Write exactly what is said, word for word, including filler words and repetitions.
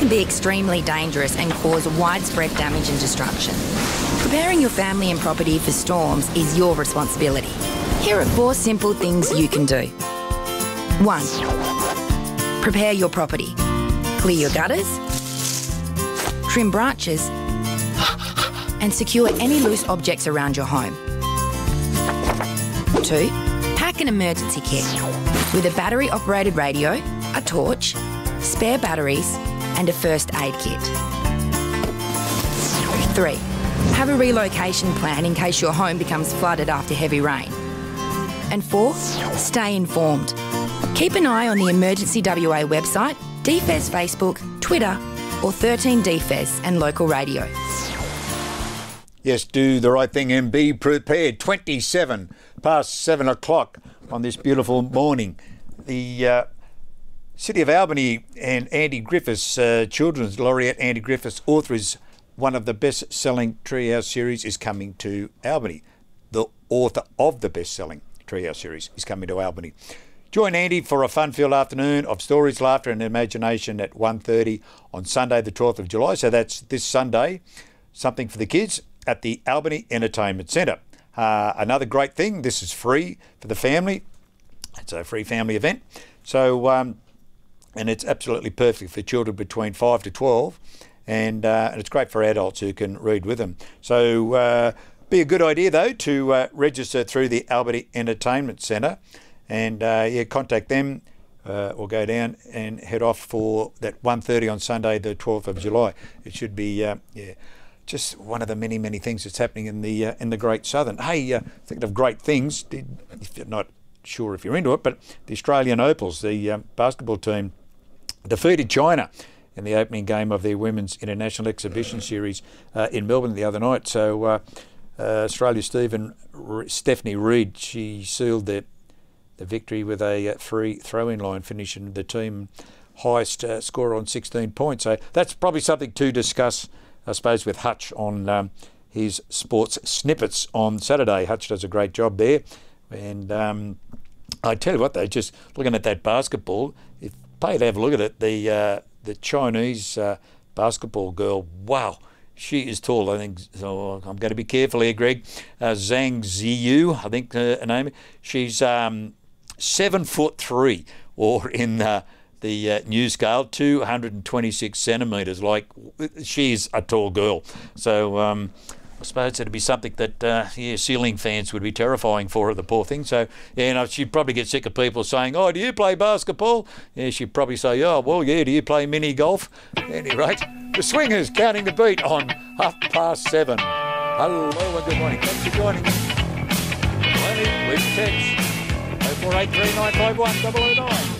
can be extremely dangerous and cause widespread damage and destruction. Preparing your family and property for storms is your responsibility. Here are four simple things you can do. One, prepare your property. Clear your gutters, trim branches, and secure any loose objects around your home. Two, pack an emergency kit with a battery-operated radio, a torch, spare batteries, and a first aid kit. Three, have a relocation plan in case your home becomes flooded after heavy rain. And four, stay informed. Keep an eye on the Emergency W A website, D F E S Facebook, Twitter, or thirteen D F E S and local radio. Yes, do the right thing and be prepared. twenty-seven past seven o'clock on this beautiful morning. The uh, City of Albany and Andy Griffiths, uh, Children's Laureate Andy Griffiths, author is one of the best-selling Treehouse series, is coming to Albany. The author of the best-selling Treehouse series is coming to Albany. Join Andy for a fun-filled afternoon of stories, laughter and imagination at one thirty on Sunday the twelfth of July. So that's this Sunday, something for the kids at the Albany Entertainment Centre. Uh, another great thing, this is free for the family. It's a free family event. So, um, and it's absolutely perfect for children between five to twelve. And, uh, and it's great for adults who can read with them. So uh, be a good idea, though, to uh, register through the Albany Entertainment Centre. And, uh, yeah, contact them uh, or go down and head off for that one thirty on Sunday, the twelfth of July. It should be, uh, yeah, just one of the many, many things that's happening in the uh, in the Great Southern. Hey, uh, thinking of great things, did, if you're not sure if you're into it, but the Australian Opals, the uh, basketball team, defeated China in the opening game of their Women's International Exhibition Series uh, in Melbourne the other night. So uh, uh, Australia's Stephen, Stephanie Reid, she sealed the the victory with a free throw-in line, finishing the team highest uh, score on sixteen points. So that's probably something to discuss, I suppose, with Hutch on um, his sports snippets on Saturday. Hutch does a great job there. And um, I tell you what, though, just looking at that basketball, if pay to have a look at it, the uh, the Chinese uh, basketball girl, wow, she is tall. I think, so I'm going to be careful here, Greg. Uh, Zhang Ziyu, I think uh, her name. She's um, seven foot three, or in uh, the uh, new scale, two hundred twenty-six centimetres. Like, she's a tall girl. So um, I suppose it'd be something that, uh, yeah, ceiling fans would be terrifying for her, the poor thing. So, yeah, you know, she'd probably get sick of people saying, oh, do you play basketball? Yeah, she'd probably say, oh, well, yeah, do you play mini golf? At any rate, the Swingers counting the beat on half past seven. Hello and good morning. Thanks for joining us. Plenty with text. oh four eight three nine five one double oh nine.